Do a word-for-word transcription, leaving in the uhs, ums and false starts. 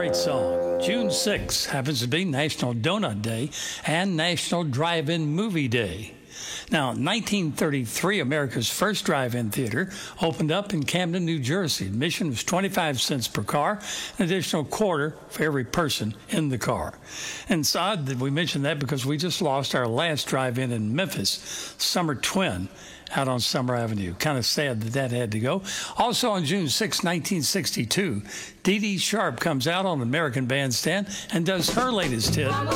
great song. June sixth happens to be National Donut Day and National Drive-In Movie Day. Now, nineteen thirty-three, America's first drive-in theater opened up in Camden, New Jersey. Admission was twenty-five cents per car, an additional quarter for every person in the car. And it's odd that we mentioned that because we just lost our last drive-in in Memphis, Summer Twin, out on Summer Avenue. Kind of sad that that had to go. Also on June sixth, nineteen sixty-two, Dee Dee Sharp comes out on the American Bandstand and does her latest hit,